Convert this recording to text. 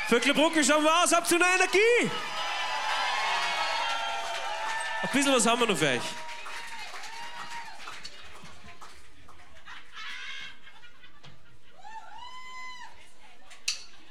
Vöcklerbruck ist am was, habt ihr noch Energie? Ein bisschen was haben wir noch für euch.